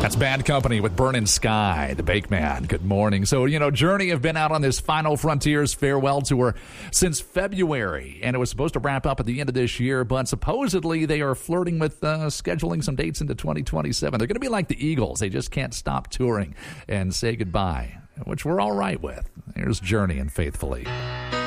That's Bad Company with Burning Sky, the Bake Man. Good morning. So, Journey have been out on this Final Frontiers farewell tour since February, and it was supposed to wrap up at the end of this year, but supposedly they are flirting with scheduling some dates into 2027. They're going to be like the Eagles. They just can't stop touring and say goodbye, which we're all right with. Here's Journey and Faithfully.